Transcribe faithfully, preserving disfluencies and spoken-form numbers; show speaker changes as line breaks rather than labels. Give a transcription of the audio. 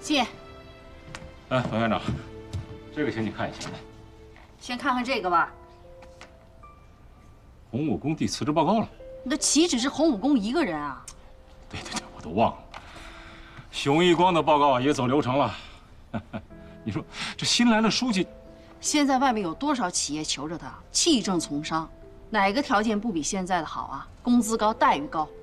谢。
哎，董院长，这个请你看一下。
先看看这个吧。
洪武公递辞职报告了。
那岂止是洪武公一个人啊？
对对对，我都忘了。熊一光的报告也走流程了。你说这新来的书记，
现在外面有多少企业求着他弃政从商，哪个条件不比现在的好啊？工资高，待遇高，